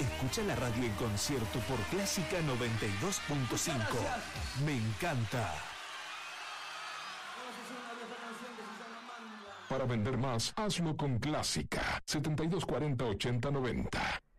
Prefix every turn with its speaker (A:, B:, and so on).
A: Escucha la radio en concierto por Clásica 92.5. Me encanta.
B: Para vender más, hazlo con Clásica. 7240-8090.